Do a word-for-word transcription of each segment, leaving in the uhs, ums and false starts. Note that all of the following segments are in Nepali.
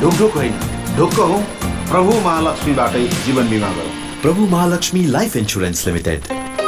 ढोकढोक होइन, ढोक्क हौ प्रभु महालक्ष्मीबाटै जीवन बिमा गरौँ। प्रभु महालक्ष्मी लाइफ इन्स्योरेन्स लिमिटेड।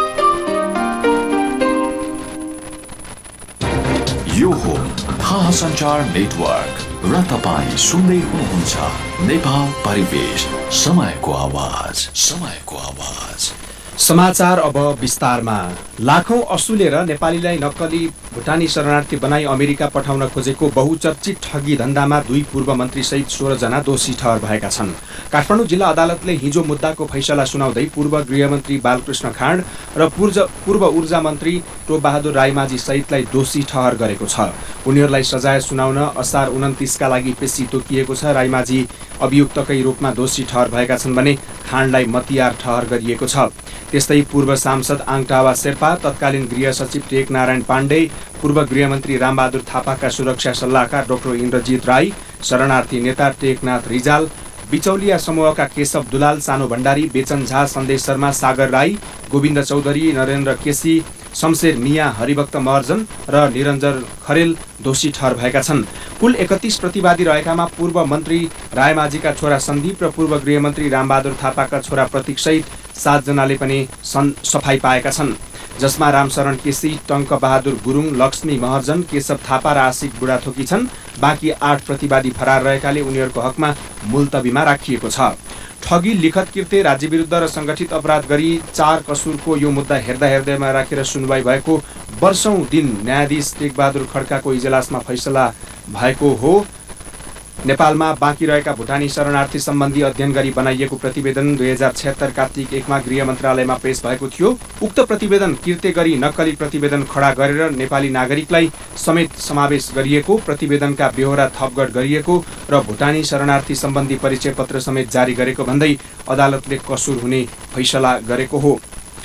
यो हो थाहा सञ्चार नेटवर्क र तपाईँ सुन्दै हुनुहुन्छ नेपाल परिवेश, समयको आवाज, समयको आवाज। समाचार अब विस्तारमा। लाखौं असुलेर नेपालीलाई नक्कली भुटानी शरणार्थी बनाई अमेरिका पठाउन खोजेको बहुचर्चित ठगी धन्दामा दुई पूर्व मन्त्री सहित सोह्र जना दोषी ठहर भएका छन्। काठमाडौँ जिल्ला अदालतले हिजो मुद्दाको फैसला सुनाउँदै पूर्व गृहमन्त्री बालकृष्ण खाँड र पूर्व ऊर्जा मन्त्री टोपबहादुर रायमाझी सहितलाई दोषी ठहर गरेको छ। उनीहरूलाई सजाय सुनाउन असार उन्तिसका लागि पेशी तोकिएको छ। रायमाझी अभियुक्तकै रूपमा दोषी ठहर भएका छन् भने खाँडलाई मतियार ठहर गरिएको छ। त्यस्तै पूर्व सांसद आङटावा शेर्पा, तत्कालीन गृह सचिव टेक नारायण पाण्डे, पूर्व गृहमन्त्री रामबहादुर थापाका सुरक्षा सल्लाहकार डाक्टर इन्द्रजित राई, शरणार्थी नेता टेकनाथ रिजाल, बिचौलिया समूहका केशव दुलाल, सानो भण्डारी, बेचन झा, सन्देश शर्मा, सागर राई, गोविन्द चौधरी, नरेन्द्र केसी, शमशेर मिया, हरिभक्त महर्जन र निरञ्जन खरेल दोषी ठहर भएका छन्। कुल एकतीस प्रतिवादी रहेकामा पूर्व मन्त्री रायमाझीका छोरा सन्दीप र पूर्व गृहमन्त्री रामबहादुर थापाका छोरा प्रतीक सहित सातजनाले पनि सफाई पाएका छन्, जसमा रामशरण केसी, टङ्क बहादुर गुरुङ, लक्ष्मी महर्जन, केशव थापा र आशिक बुढाथोकी छन्। बाँकी आठ प्रतिवादी फरार रहेकाले उनीहरूको हकमा मुल्तबीमा राखिएको छ। ठगी, लिखत कृत्य, राज्यविरुद्ध र सङ्गठित अपराध गरी चार कसुरको यो मुद्दा हेर्दा हेर्दैमा राखेर सुनवाई भएको वर्षौं दिन न्यायाधीश टेकबहादुर खड्काको इजलासमा फैसला भएको हो। नेपालमा बाँकी रहेका भुटानी शरणार्थी सम्बन्धी अध्ययन गरी बनाइएको प्रतिवेदन दुई हजार छत्तर कार्तिक एकमा गृह मन्त्रालयमा पेश भएको थियो। उक्त प्रतिवेदन कृत्य गरी नक्कली प्रतिवेदन खडा गरेर नेपाली नागरिकलाई समेत समावेश गरिएको, प्रतिवेदनका बेहोरा थपगढ गरिएको र भुटानी शरणार्थी सम्बन्धी परिचय पत्र समेत जारी गरेको भन्दै अदालतले कसुर हुने फैसला गरेको हो।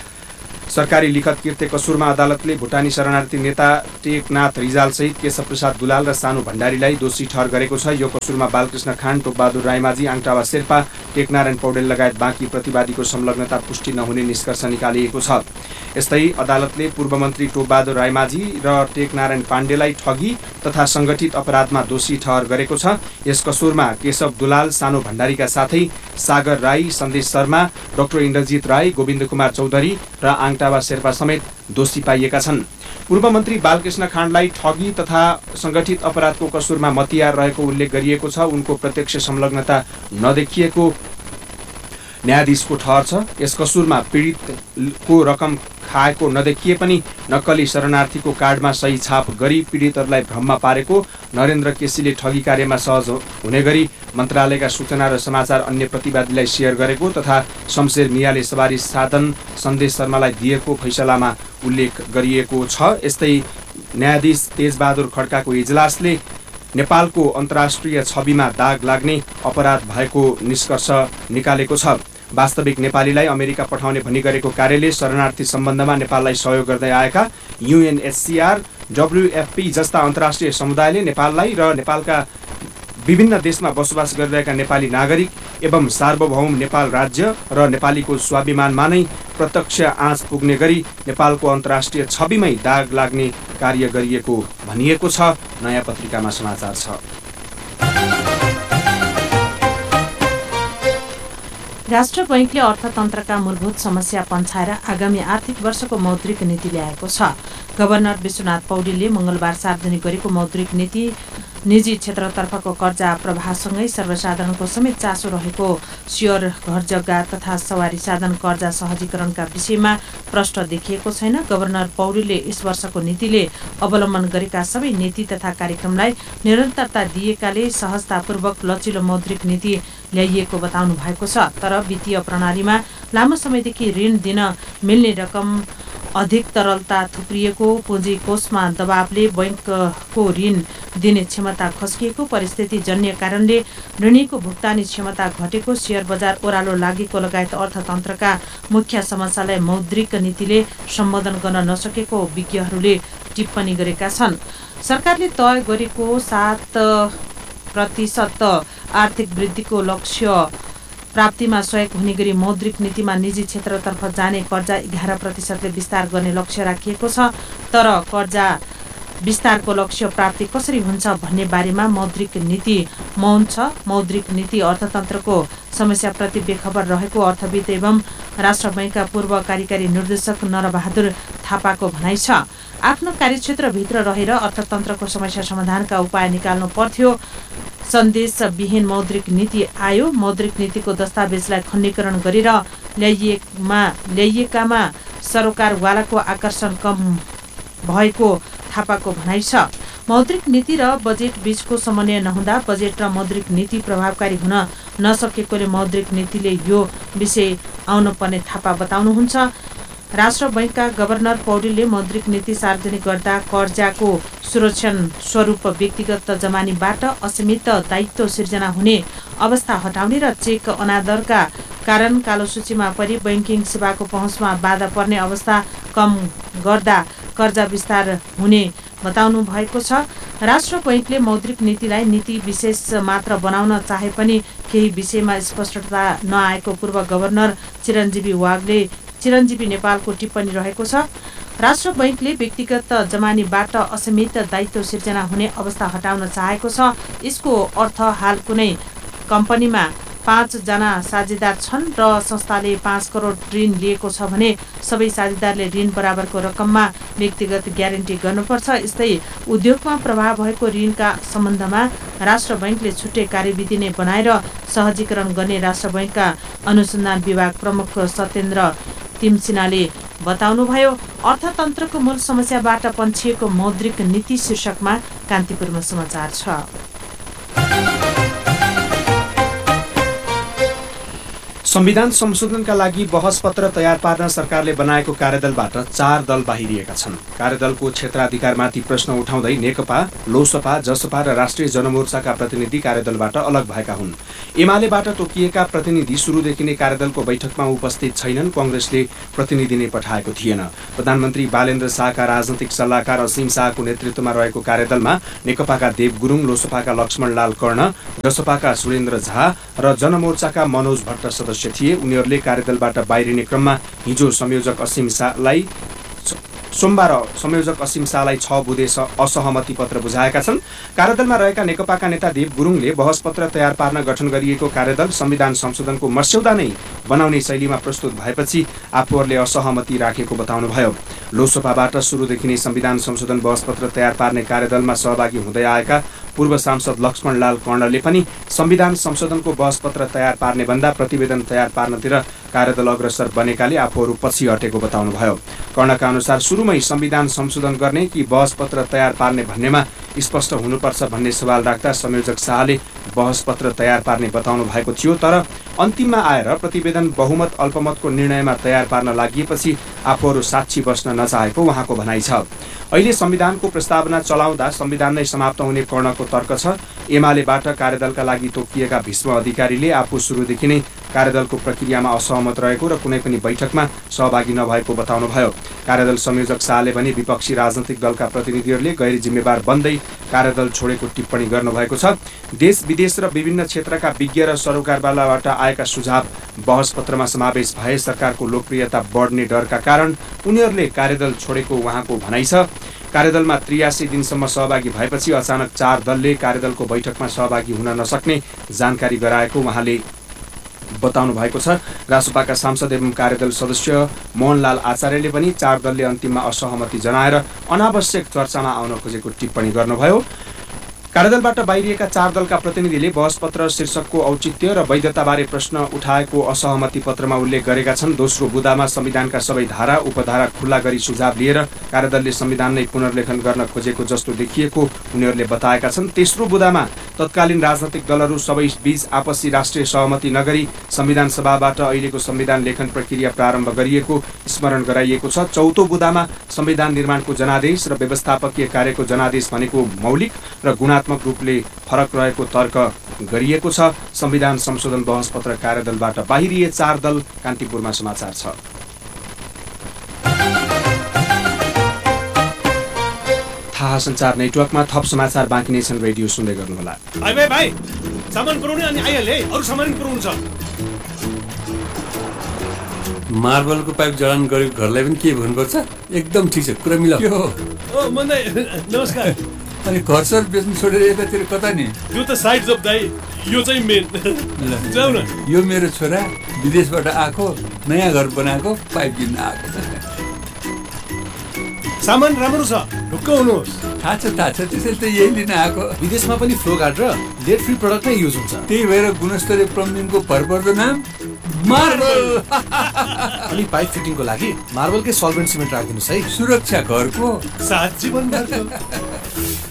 सरकारी लिखत कृत्य कसुरमा अदालतले भुटानी शरणार्थी नेता टेकनाथ रिजाल सहित केशव प्रसाद दुलाल र सानो भण्डारीलाई दोषी ठहर गरेको छ। यो कसुरमा बालकृष्ण खाँड, टोपबहादुर रायमाझी, आङटावा शेर्पा, टेकनारायण पौडेल लगायत बाँकी प्रतिवादीको संलग्नता पुष्टि नहुने निष्कर्ष निकालिएको छ। यस्तै अदालतले पूर्व मन्त्री टोपबहादुर रायमाझी र टेकनारायण पाण्डेलाई ठगी तथा सङ्गठित अपराधमा दोषी ठहर गरेको छ। यस कसुरमा केशव दुलाल, सानो भण्डारीका साथै सागर राई, सन्देश शर्मा, डाक्टर इन्द्रजित राई, गोविन्द कुमार चौधरी र आङटावा शेर्पा समेत दोषी पाइएका छन्। पूर्व मन्त्री बालकृष्ण खाँडलाई ठगी तथा सङ्गठित अपराधको कसुरमा मतियार रहेको उल्लेख गरिएको छ। उनको प्रत्यक्ष संलग्नता नदेखिएको न्यायाधीशको ठहर छ। यस कसुरमा पीडितको रकम खाएको नदेखिए पनि नक्कली शरणार्थीको कार्डमा सही छाप गरी पीडितहरूलाई भ्रममा पारेको, नरेन्द्र केसीले ठगी कार्यमा सहज हुने गरी मन्त्रालयका सूचना र समाचार अन्य प्रतिवादीलाई सेयर गरेको तथा शमशेर मियाले सवारी साधन सन्देश शर्मालाई दिएको फैसलामा उल्लेख गरिएको छ। यस्तै न्यायाधीश तेजबहादुर खड्काको इजलासले नेपालको अन्तर्राष्ट्रिय छविमा दाग लाग्ने अपराध भएको निष्कर्ष निकालेको छ। वास्तविक नेपालीलाई अमेरिका पठाउने भनी गरेको कार्यले शरणार्थी सम्बन्धमा नेपाललाई सहयोग गर्दै आएका युएनएचसिआर, डब्ल्युएफपी जस्ता अन्तर्राष्ट्रिय समुदायले नेपाललाई र नेपालका विभिन्न देशमा बसोबास गरिरहेका नेपाली नागरिक एवं सार्वभौम नेपाल राज्य र नेपालीको स्वाभिमानमा नै प्रत्यक्ष आँच पुग्ने गरी नेपालको अन्तर्राष्ट्रिय छविमै दाग लाग्ने कार्य गरिएको भनिएको छ। नयाँ पत्रिकामा समाचार छ। राष्ट्र बैंकले अर्थतन्त्रका मूलभूत समस्या पन्छाएर आगामी आर्थिक वर्षको मौद्रिक नीति ल्याएको छ। गभर्नर विश्वनाथ पौडेलले मंगलबार सार्वजनिक गरेको मौद्रिक नीति निजी क्षेत्रतर्फको कर्जा प्रवाहसँगै सर्वसाधारणको समेत चासो रहेको शेयर, घर जग्गा तथा सवारी साधन कर्जा सहजीकरणका विषयमा प्रश्न देखिएको छैन। गभर्नर पौडेलले यस वर्षको नीतिले अवलम्बन गरेका सबै नीति तथा कार्यक्रमलाई निरन्तरता दिएकाले सहजतापूर्वक लचिलो मौद्रिक नीति ल्याइएको बताउनु भएको छ। तर वित्तीय प्रणालीमा लामो समयदेखि ऋण दिन मिल्ने रकम अधिक तरलता थुप्रिएको, पुँजी कोषमा दबावले बैंकको ऋण दिने क्षमता खस्किएको, परिस्थिति जन्य कारणले ऋणीको भुक्तानी क्षमता घटेको, शेयर बजार ओह्रालो लागेको लगायत अर्थतन्त्रका मुख्य समस्यालाई मौद्रिक नीतिले सम्बोधन गर्न नसकेको विज्ञहरूले टिप्पणी गरेका छन्। सरकारले तय गरेको सात प्रतिशत आर्थिक वृद्धिको लक्ष्य प्राप्तिमा सहयोग हुने गरी मौद्रिक नीतिमा निजी क्षेत्रतर्फ जाने कर्जा एघार प्रतिशतले विस्तार गर्ने लक्ष्य राखिएको छ। तर कर्जा विस्तारको लक्ष्य प्राप्ति कसरी हुन्छ भन्ने बारेमा मौद्रिक नीति मौन छ। मौद्रिक नीति अर्थतन्त्रको समस्याप्रति बेखबर रहेको अर्थविद एवं राष्ट्र बैंकका पूर्व कार्यकारी निर्देशक नरबहादुर थापाको भनाइ छ। आफ्नो कार्यक्षेत्रभित्र रहेर अर्थतन्त्रको समस्या समाधानका उपाय निकाल्नु पर्थ्यो। सन्देशविहीन मौद्रिक नीति आयो। मौद्रिक नीतिको दस्तावेजलाई खण्डीकरण गरेर ल्याइएमा ल्याइएकामा सरोकारवालाको आकर्षण कम भएको थापाको भनाइ छ। मौद्रिक नीति र बजेट बीचको समन्वय नहुँदा बजेट र मौद्रिक नीति प्रभावकारी हुन नसकेकोले मौद्रिक नीतिले यो विषय आउन पर्ने थापा बताउनुहुन्छ। राष्ट्र बैंकका गभर्नर पौडेलले मौद्रिक नीति सार्वजनिक गर्दा कर्जाको सुरक्षण स्वरूप व्यक्तिगत जमानीबाट असीमित दायित्व सिर्जना हुने अवस्था हटाउने र चेक अनादरका कारण कालो सूचीमा परि बैंकिङ सेवाको पहुँचमा बाधा पर्ने अवस्था कम गर्दा कर्जा विस्तार हुने बताउनु भएको छ। राष्ट्र बैंकले मौद्रिक नीतिलाई नीति विशेष मात्र बनाउन चाहे पनि केही विषयमा स्पष्टता नआएको पूर्व गभर्नर चिरञ्जीवी वागले चिरञ्जीवी नेपालको टिप्पणी रहेको छ। राष्ट्र बैंकले व्यक्तिगत जमानीबाट असीमित दायित्व सिर्जना हुने अवस्था हटाउन चाहेको छ। यसको अर्थ हाल कुनै कम्पनीमा पाँचजना साझेदार छन् र संस्थाले पाँच करोड ऋण लिएको छ भने सबै साझेदारले ऋण बराबरको रकममा व्यक्तिगत ग्यारेन्टी गर्नुपर्छ। यस्तै उद्योगमा प्रभाव भएको ऋणका सम्बन्धमा राष्ट्र बैंकले छुट्टै कार्यविधि नै बनाएर सहजीकरण गर्ने राष्ट्र बैंकका अनुसन्धान विभाग प्रमुख सत्येन्द्र तिमसिनाले बताउनुभयो। अर्थतन्त्रको मूल समस्याबाट पन्छिएको मौद्रिक नीति शीर्षकमा कान्तिपुरमा समाचार छ। संविधान संशोधनका लागि बहस पत्र तयार पार्न सरकारले बनाएको कार्यदलबाट चार दल बाहिरिएका छन्। कार्यदलको क्षेत्राधिकारमाथि प्रश्न उठाउँदै नेकपा, लोसपा, जसपा र राष्ट्रिय जनमोर्चाका प्रतिनिधि कार्यदलबाट अलग भएका हुन्। एमालेबाट तोकिएका प्रतिनिधि सुरुदेखि नै कार्यदलको बैठकमा उपस्थित छैनन्। कांग्रेसले प्रतिनिधि नै पठाएको थिएन। प्रधानमन्त्री बालेन्द्र शाहका राजनैतिक सल्लाहकार असीम शाहको नेतृत्वमा रहेको कार्यदलमा नेकपाका देव गुरुङ, लोसपाका लक्ष्मण लाल कर्ण, जसपाका सुरेन्द्र झा र जनमोर्चाका मनोज भट्ट सदस्य थिए। उनीहरूले कार्यदलबाट बाहिरिने क्रममा हिजो संयोजक असीम शाहलाई सोमबार संयोजक असीम शाहलाई छ बुँदे असहमति पत्र बुझाएका छन्। कार्यदलमा रहेका नेकपाका नेता देव गुरुङले बहस पत्र तयार पार्न गठन गरिएको कार्यदल संविधान संशोधनको मस्यौदा नै बनाउने शैलीमा प्रस्तुत भएपछि आफूहरूले असहमति राखेको बताउनुभयो। लोसपाबाट सुरुदेखि नै संविधान संशोधन बहस पत्र तयार पार्ने कार्यदलमा सहभागी हुँदै आएका पूर्व सांसद लक्ष्मण लाल कर्णले पनि संविधान संशोधनको बहस पत्र तयार पार्ने भन्दा प्रतिवेदन तयार पार्नतिर कार्यदल अग्रसर बनेकाले आफूहरू पछि हटेको बताउनुभयो। कर्णका अनुसार सुरुमै संविधान संशोधन गर्ने कि बहस पत्र तयार पार्ने भन्नेमा स्पष्ट हुनुपर्छ भन्ने सवाल राख्दा संयोजक शाहले बहस पत्र तयार पार्ने बताउनु भएको थियो। तर अन्तिममा आएर प्रतिवेदन बहुमत अल्पमतको निर्णयमा तयार पार्न लागिएपछि आफूहरू साक्षी बस्न नचाहेको उहाँको भनाइ छ। अहिले संविधानको प्रस्तावना चलाउँदा संविधान नै समाप्त हुने कर्णको तर्क छ। एमालेबाट कार्यदलका लागि तोकिएका भीष्म अधिकारीले आफू सुरुदेखि नै कार्यदलको प्रक्रियामा असहमत रहेको र कुनै पनि बैठकमा सहभागी नभएको बताउनुभयो। कार्यदल संयोजक शाहले भने विपक्षी राजनैतिक दलका प्रतिनिधिहरूले गैर जिम्मेवार बन्दै कार्यदल छोडेको टिप्पणी गर्नुभएको छ। देश विदेश र विभिन्न क्षेत्रका विज्ञ र सरोकारवालाबाट आएका सुझाव बहस पत्रमा समावेश भए सरकारको लोकप्रियता बढ्ने डरका कारण उनीहरूले कार्यदल छोडेको उहाँको भनाइ छ। कार्यदलमा त्रियासी दिनसम्म सहभागी भएपछि अचानक चार दलले कार्यदलको बैठकमा सहभागी हुन नसक्ने जानकारी गराएको उहाँले बताउनु भएको छ। रासपाका सांसद एवं कार्यदल सदस्य मोहनलाल आचार्यले पनि चार दलले अन्तिममा असहमति जनाएर अनावश्यक चर्चामा आउन खोजेको टिप्पणी गर्नुभयो। कार्यदलबाट बाहिरिएका चार दलका प्रतिनिधिले बहस पत्र शीर्षकको औचित्य र वैधताबारे प्रश्न उठाएको असहमति पत्रमा उल्लेख गरेका छन्। दोस्रो बुँदामा संविधानका सबै धारा उपधारा खुल्ला गरी सुझाव लिएर कार्यदलले संविधान नै पुनर्लेखन गर्न खोजेको जस्तो देखिएको उनीहरूले बताएका छन्। तेस्रो बुँदामा तत्कालीन राजनैतिक दलहरू सबै बीच आपसी राष्ट्रिय सहमति नगरी संविधान सभाबाट अहिलेको संविधान लेखन प्रक्रिया प्रारम्भ गरिएको स्मरण गराइएको छ। चौथो बुँदामा संविधान निर्माणको जनादेश र व्यवस्थापकीय कार्यको जनादेश भनेको मौलिक र गुणात्मक रूपले फरक रहेको तर्क गरिएको छ। संविधान संशोधन बहस पत्र कार्यदलबाट बाहिरिए चार दल। कान्तिपुरमा समाचार छ। थाहा सञ्चार नेटवर्कमा थप समाचार बाँकी नै छन्। रेडियो सुन्दै गर्नुहोला। भाइ भाइ भाइ सामान पुर्याउने अनि आइहाल्ने अरु सामान पुर्याउनु छ। मार्बलको पाइप जडान गरेको घरलाई पनि के भन्नुपर्छ? एकदम ठिक छ, कुरा मिलाऊ। के हो? ओ मन्दै नमस्कार। अनि घर सर बेच्नु छोडेर यतातिर कता नि? यो त साइड जब दाइ, यो चाहिँ मेन। जाऊ न। यो मेरो छोरा विदेशबाट आएको, नयाँ घर बनाएको, पाइप किन्न आएको। सामान राम्रो छ, ढुक्क हुनुहोस्। थाहा छ थाहा छ, त्यसैले त यही लिन आएको। विदेशमा पनि फ्लो गार्ड र लेड फ्री प्रडक्ट नै युज हुन्छ। त्यही भएर गुणस्तरीय प्लम्बिङको भरपर्दो नाम मार्बल। अनि पाइप फिटिङको लागि मार्बलकै सल्भेन्ट सिमेन्ट राखिदिनुहोस् है। सुरक्षा घरको सात जीवन भरको।